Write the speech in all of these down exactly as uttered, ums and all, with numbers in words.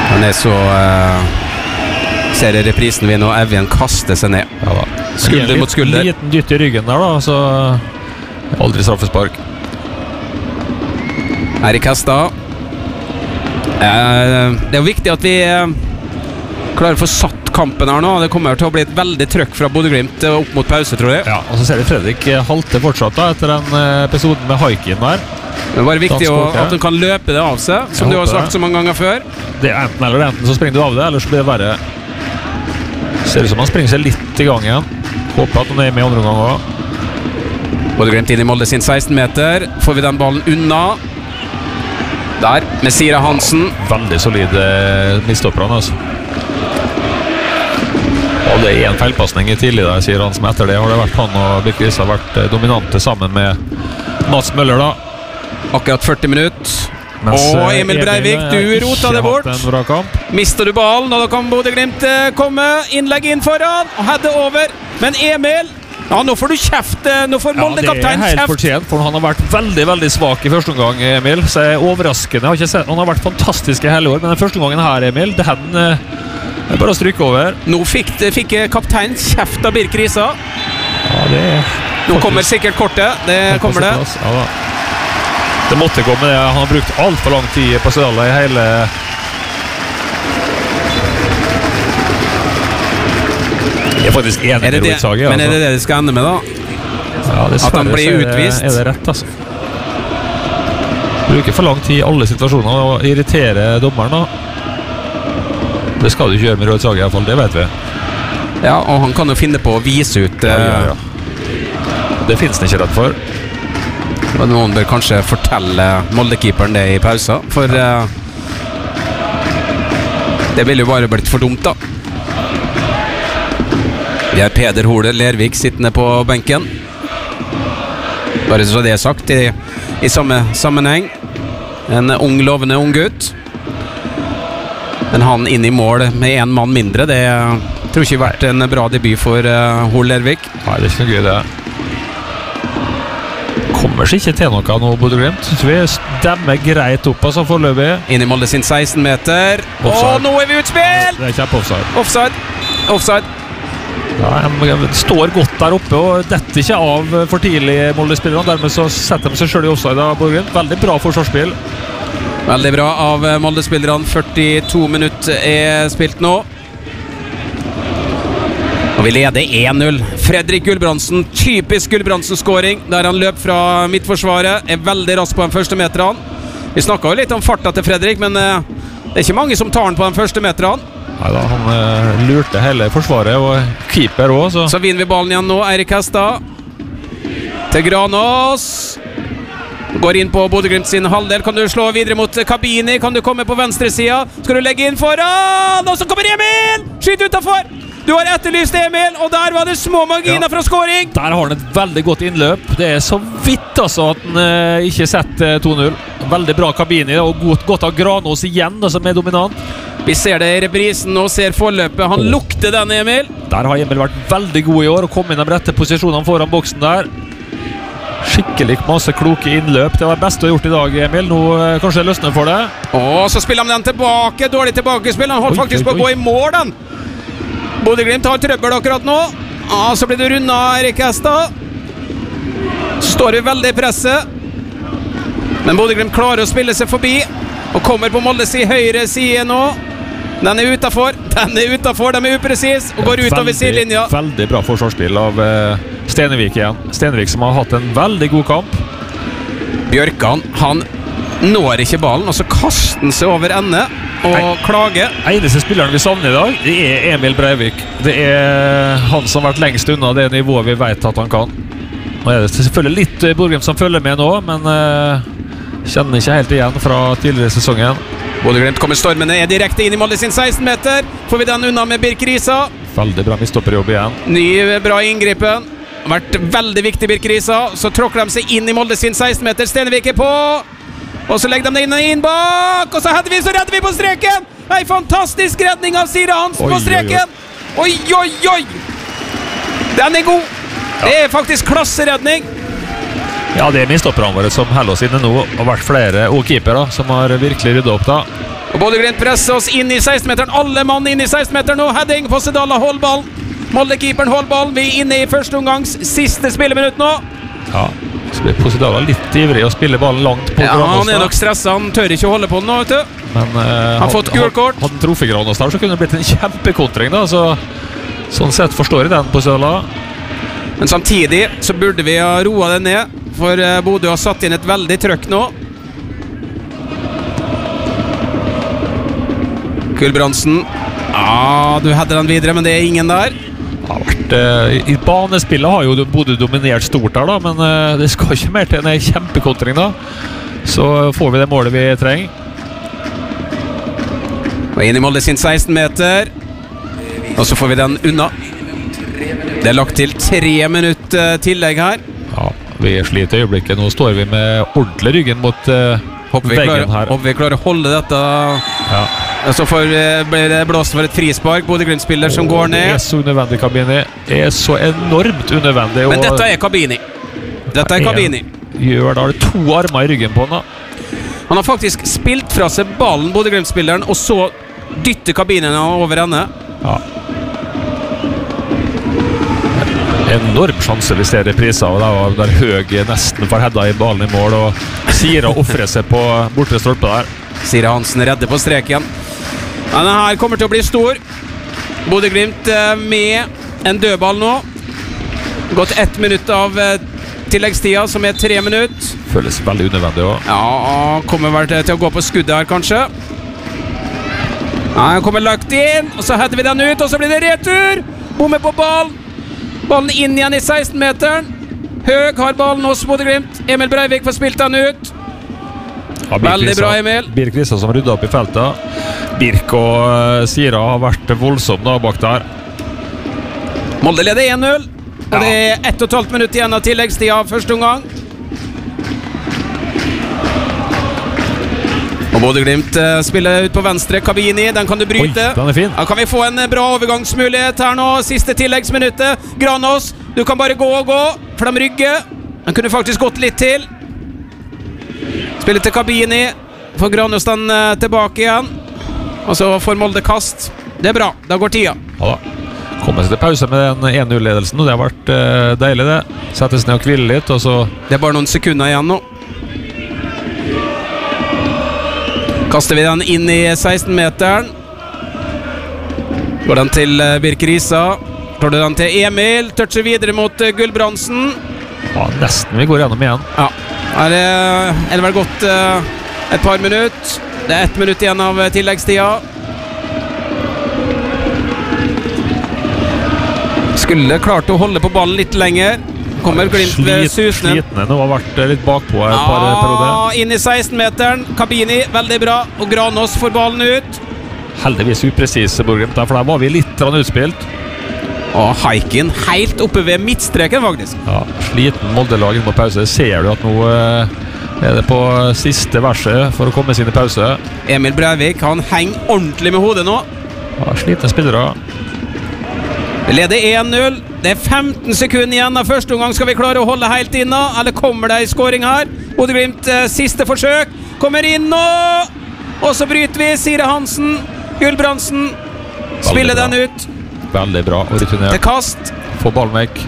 Han er så uh, ser i reprisen vi nå, Evjen kaster seg ned. Ja, da. Skulder mot skulder. En liten dytt i ryggen der da, så aldri straffespark. Erik Hestad. Uh, det er jo viktig at vi uh, klarer å få satt kampen her nå. Det kommer til å bli et veldig trøkk fra Bodø-Glimt opp mot pause, tror jeg. Ja, og så ser vi Fredrik halte fortsatt da, etter den episoden med Haikin der. Det er bare viktig å, at han kan løpe det av seg, som du har sagt så mange ganger før. Det er enten eller enten, så springer du av det, eller så blir det verre. Ser ut som han springer seg litt i gang igjen. Håper at han er med i andre gang også. Bodø-Glimt inn i Molde sin seksten meter. Får vi den ballen unna. Der, med Sira Hansen. Veldig solide midtstopperne, altså. Og det er en feilpassning i tidlig der, sier han, som etter det har det vært han og Birkis har vært dominante sammen med Mats Møller da. Akkurat førti minutter. Og Emil Breivik, du rota det bort. Mister du ballen, og da kan Bodø-Glimt komme. Innlegg inn foran, og hadde over. Men Emil, ja, nå får du kjeft. Nå får Molde-kaptein kjeft. Ja, det er helt fortjent, for han har vært veldig, veldig svak i første omgang, Emil. Så er overraskende. Jeg har ikke sett, han har vært fantastisk i hele år, men den første omgangen her, Emil, det er bare å stryke over. Nå fikk, fikk kaptein kjeft av Birk Risa. Ja, det er... Nå kommer sikkert kortet. Det kommer det. Ja, da. Det måtte gå med det. Han har brukt alt for lang tid på Sødala i hele... Jeg er faktisk enig med utsaget. Men er det det de skal ende med da? Ja, at han blir utvist? Er det rett, altså. Bruker for lang tid i alle situasjoner og irriterer dommeren da. Det skal du ikke gjøre med utsaget i hvert fall, det vet vi. Ja, og han kan jo finne på å vise ut... Ja, ja, ja. Det finnes han ikke rett for. Og noen bør kanskje fortelle Molde-keeperen det i pausa, for uh, det ville jo bare blitt for dumt da. Det er Peder Hole Lervik sittende på benken. Bare så det er sagt i, i samme sammenheng. En ung, lovende ung gutt. Men han inn i mål med en mann mindre, det tror ikke vært en bra debut for uh, Hole Lervik. Nei, det er ikke noe gøy det. Kommer seg ikke til noe nå, Bodø-Glimt. Så vi stemmer greit opp, altså, foreløpig. Inn i Molde sin seksten meter. Åh, nå er vi utspill! Det er ikke offside. Offside. Offside. Ja, de står godt der oppe, og dette ikke av for tidlig Molde-spillerne. Dermed så setter de seg selv i offside av Bodø-Glimt. Veldig bra forsvarsspill. Veldig bra av Molde-spillerne. førtito minutter er spilt nå. Og vi leder én null. Fredrik Gulbrandsen, typisk Gulbrandsen-skåring, der han løp fra midtforsvaret, er veldig rask på de første meterne. Vi snakket jo litt om farta til Fredrik, men uh, det er ikke mange som tar den på de første meterne. Neida, han uh, lurte hele forsvaret, og keeper også. Så, så vinner vi ballen igjen nå, Eirik Hestad. Til Granås. Går inn på Bodø-Glimt sin halvdel. Kan du slå videre mot Kabini? Kan du komme på venstre siden? Skal du legge inn foran? Og så kommer Emil! Skyt utenfor! Du har etterlyst Emil, og der var det små marginer ja. Fra scoring. Der har han et veldig godt innløp. Det er så vidt altså at han eh, ikke setter to null. Veldig bra Kabini, og godt, godt av Granås igjen, som er dominant. Vi ser det i reprisen nå, ser forløpet. Han oh. lukter den, Emil. Der har Emil vært veldig god i år, og kom inn de rette posisjonene foran boksen der. Skikkelig masse kloke innløp. Det var det beste du har gjort i dag, Emil. Nå eh, kanskje det løsner for det. Åh, så spiller han den tilbake. Dårlig tilbakespill. Han holdt oi, faktisk oi, oi. på å gå i mål, den. Bodø-Glimt har trøbbel akkurat nå. Ah, så blir det rundt av Erik Hestad. Så står det veldig i presset. Men Bodø-Glimt klarer å spille seg forbi og kommer på Moldes i høyre side nå. Den er utenfor. Den er utenfor. De er upresis og går utover sidelinja. Veldig bra forsvarsspill av uh, Stenevik igjen. Stenevik som har hatt en veldig god kamp. Bjørkan, han når ikke ballen, og så kaster han seg over ende og Nei. klager. Eneste spilleren vi savner i dag, det er Emil Breivik. Det er han som har vært lengst unna det nivået vi vet at han kan. Nå er det selvfølgelig litt Bodø-Glimt som følger med nå, men uh, kjenner ikke helt igjen fra tidligere sesongen. Bodø-Glimt kommer stormende, er direkte inn i Molde sin seksten meter. Får vi den unna med Birk Risa. Veldig bra midtstopperjobb igjen. Ny bra inngripen. Vært veldig viktig Birk Risa. Så tråkker de seg inn i Molde sin seksten meter. Stenevik er på. Og så legger de det inn, inn bak. Og så hadde vi, så redder vi på streken. En fantastisk redning av Sira Hansen oi, på streken. Oi, oi, oi. Den er god. Ja. Det er faktisk klasseredning. Ja, det er midtstopperne våre som holder oss inne nå. Og vært flere og keepere som har virkelig ryddet opp da. Og Bodø-Glimt presser oss inn i seksten-meteren. Alle mann inn i seksten-meteren nå. Heading på Sedala, hold ballen. Molde-keeperen hold ballen. Vi er inne i første omgangs siste spilleminutt nå. Ja, så blir Posidala litt ivrig å spille ballen langt på Ja, Granås. han er nok stresset. Han tør ikke å holde på den nå, vet du. Men uh, han har fått gult kort. Hadde han truffet Granås der, så kunne det blitt en kjempekontring da. Så, sånn sett forstår jeg den Posidala. Men samtidig så burde vi ha roet det ned, for uh, Bodø har satt inn et veldig trøkk nå. Gulbrandsen. Ja, du hadde den videre, men det er ingen der. Det har vært, uh, I banespillet har jo Bodø dominert stort der da, men uh, det skal ikke mer til en kjempekontring da. Så får vi det målet vi trenger. Og inn i Molde sin seksten-meter. Og så får vi den unna. Det er lagt til tre minutter tillegg her. Ja, vi sliter i øyeblikket. Nå står vi med ordentlig ryggen mot uh, håper veggen klarer, her. Håper vi klarer å holde dette. Ja. Så får, blir det blåst for et frispark. Bodø-Glimt-spiller som går ned. Det er så unødvendig, Kabini. Det er så enormt unødvendig. Men dette er Kabini. Dette er Kabini. Gjør da det to armer i ryggen på han da. Han har faktisk spilt fra seg ballen, Bodø-Glimt-spilleren, og så dytter Kabinen over henne. Ja. Enorm sjanse vi ser i priser, og der, der Høg nesten får hedda i ballen i mål, og Sira offrer seg på bortre stolpe der. Sira Hansen redder på streken. Denne her kommer til å bli stor. Bodø-Glimt med en dødball nå. Gått ett minutt av tilleggstida, som er tre minutt. Føles veldig unødvendig også. Ja, kommer vel til å gå på skuddet her, kanskje. Ja, han kommer lagt inn, og så header vi den ut, og så blir det retur. Bommer på ball. Ballen inn igjen i seksten-meteren. Høg har ballen hos Bodø-Glimt. Emil Breivik får spilt den ut. Ja, veldig bra, Emil. Birk Rissa som rydder opp i feltet. Birk og uh, Sira har vært voldsomt da bak der. Molde leder én null. Og ja. Det er ett og et halvt minutt igjen av tilleggstida første omgang. Og Bodø-Glimt uh, spiller ut på venstre. Kabini, den kan du bryte. Oi, den er fin. Da kan vi få en bra overgangsmulighet her nå. Siste tilleggsminuttet. Granås, du kan bare gå og gå. For de rygger. Den kunne faktisk gått litt til. Spiller til Kabini. Får Granås den uh, tilbake igjen. Og så får Molde kast. Det er bra, da går tida. Ja da. Kommer seg til pause med den én null-ledelsen, og det har vært uh, deilig det. Settes ned og hvile litt, og så... Det er bare noen sekunder igjen nå. Kaster vi den inn i seksten-meteren. Går den til uh, Birk Rissa. Tar du den til Emil. Toucher videre mot uh, Gulbrandsen. Ja, nesten vi går gjennom igjen. Ja, her er, er det vel gått uh, et par minutt. Det er ett minutt igjen av tilleggstida. Skulle klart å holde på ballen litt lenger. Kommer Glimt ved susene. Slitne nå, har vært litt bakpå her. Ja, inn i seksten-meteren. Kabini, veldig bra. Og Granås får ballen ut. Heldigvis upresis, Borgrim, for der var vi litt utspilt. Og Haikin helt oppe ved midtstreken, faktisk. Ja, sliten Molde-lagen på pause. Ser du at nå eh, er det på siste verset for å komme sine pause. Emil Breivik, han henger ordentlig med hodet nå. Ja, slitne spillere. Det leder én null. Det er femten sekunder igjen av første omgang. Skal vi klare å holde helt inna, eller kommer det en scoring her? Bodø-Glimt, eh, siste forsøk. Kommer inn nå! Og så bryter vi. Sira Hansen, Gulbrandsen. Spiller den ut. Veldig bra, og returnert. Til kast. Få ballen vekk.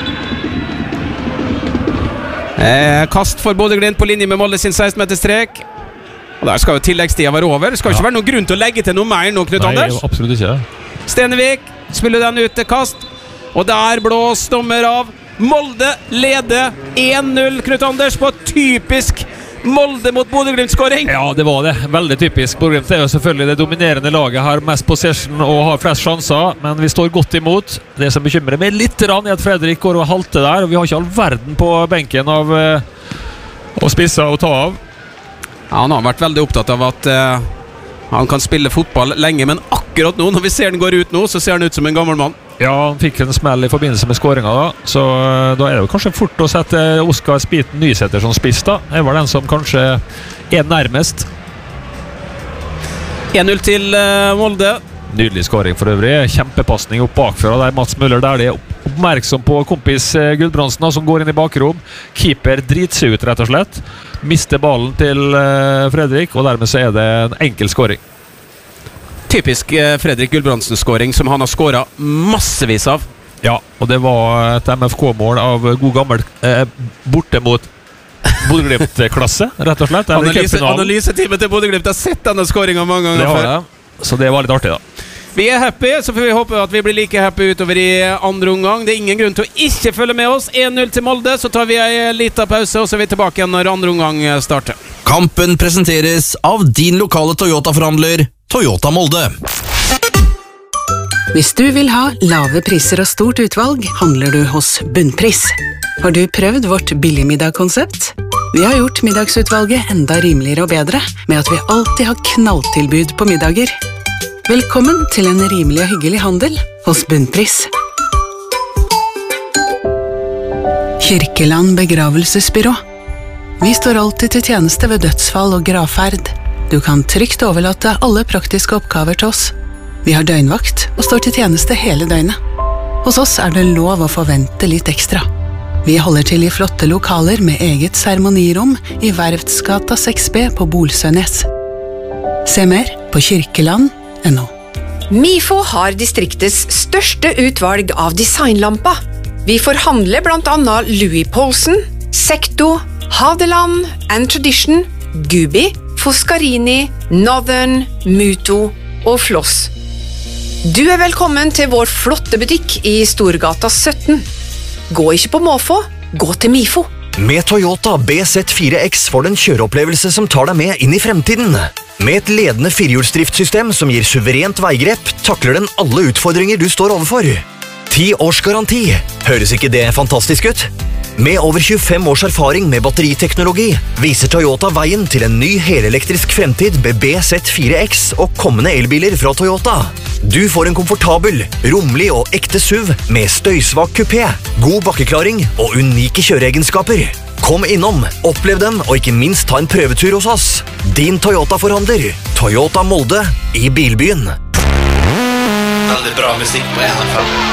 Eh, kast for Bodø-Glimt på linje med Molde sin seksten-meterstrek. Og der skal jo tilleggstida være over. Det skal jo ja. ikke være noen grunn til å legge til noe mer nå, Knut Anders. Nei, absolutt ikke. Stenevik spiller den ut til kast. Og der blås dommer av. Molde leder én null, Knut Anders, på typisk Molde mot Bodø-Glimt-skåring. Ja, det var det. Veldig typisk. Bodø-Glimt er jo selvfølgelig det dominerende laget, har mest possession og har flest sjanser, men vi står godt imot. Det som bekymrer meg litt er at Fredrik går og halter der, og vi har ikke all verden på benken av uh, å spisse og ta av. Ja, han har vært veldig opptatt av at uh, han kan spille fotball lenge, men akkurat nå, når vi ser den går ut nå, så ser han ut som en gammel mann. Ja, han fikk en smell i forbindelse med skåringa da, så uh, da er det jo kanskje fort å sette Oskar Spiten Nysæter som spiss da. Det var den som kanskje er nærmest. én null til uh, Molde. Nydelig skåring for øvrig. Kjempepasning opp bakfra. Der Mats Møller der de er oppmerksom på kompis uh, Gulbrandsen da, som går inn i bakrom. Keeper driter seg ut rett og slett. Mister ballen til uh, Fredrik, og dermed så er det en enkel skåring. typisk eh, Fredrik Gulbrandsen-skåring, som han har skåret massevis av. Ja, og det var et M F K-mål av god gammel eh, borte mot Bodø-Glimt-klasse, rett og slett. Analyse, analyseteamet til Bodø-Glimt har sett denne skåringen mange ganger det før. Det. Så det var litt artig, da. Vi er happy, så får vi håpe at vi blir like happy utover i andre omgang. Det er ingen grunn til å ikke følge med oss. en null til Molde, så tar vi en liten pause, og så er vi tilbake igjen når andre omgang starter. Kampen presenteres av din lokale Toyota-forhandler, Toyota Molde. Hvis du vil ha lave priser og stort utvalg, handler du hos Bunnpris. Har du prøvd vårt billigmiddagkonsept? Vi har gjort middagsutvalget enda rimeligere og bedre, med at vi alltid har knalltilbud på middager. Velkommen til en rimelig og hyggelig handel hos Bunnpris. Kirkeland begravelsesbyrå. Vi står alltid til tjeneste ved dødsfall og gravferd. Du kan trygt overlate alle praktiske oppgaver til oss. Vi har døgnvakt og står til tjeneste hele døgnet. Hos oss er det lov å forvente litt ekstra. Vi holder til i flotte lokaler med eget seremonirom i Verftsgata seks B på Bolsønes. Se mer på kirkeland punktum no. Mifo har distriktets største utvalg av designlamper. Vi forhandler blant annet Louis Poulsen, Secto, Hadeland and Tradition, Gubi, Foscarini, Northern, Muto og Floss. Du er velkommen til vår flotte butikk i Storgata sytten. Gå ikke på måfå, gå til Mifo. Med Toyota B Z fire X får du en kjøreopplevelse som tar deg med inn i fremtiden. Med et ledende firehjulsdriftsystem som gir suverent veigrep, takler den alle utfordringer du står overfor. ti års garanti. Høres ikke det fantastisk ut? Med over tjuefem års erfaring med batteriteknologi viser Toyota veien til en ny helelektrisk fremtid med B Z fire X og kommende elbiler fra Toyota. Du får en komfortabel, rommelig og ekte S U V med støysvak kupé, god bakkeklaring og unike kjøreegenskaper. Kom innom, opplev den og ikke minst ta en prøvetur hos oss. Din Toyota-forhandler, Toyota Molde i Bilbyen. Veldig bra musikk på N F M.